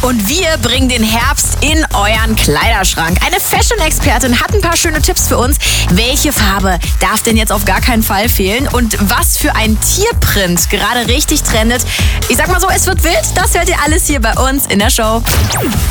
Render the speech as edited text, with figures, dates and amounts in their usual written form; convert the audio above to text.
Und wir bringen den Herbst in euren Kleiderschrank. Eine Fashion-Expertin hat ein paar schöne Tipps für uns. Welche Farbe darf denn jetzt auf gar keinen Fall fehlen? Und was für ein Tierprint gerade richtig trendet. Ich sag mal so, es wird wild. Das hört ihr alles hier bei uns in der Show.